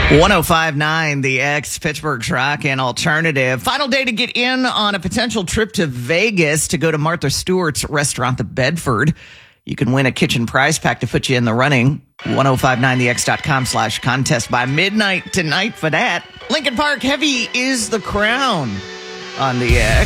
105.9 The X, Pittsburgh's Rock and Alternative. Final day to get in on a potential trip to Vegas to go to Martha Stewart's restaurant, the Bedford. You can win a kitchen prize pack to put you in the running. 1059thex.com/contest by midnight tonight for that. Lincoln Park Heavy is the crown on the X.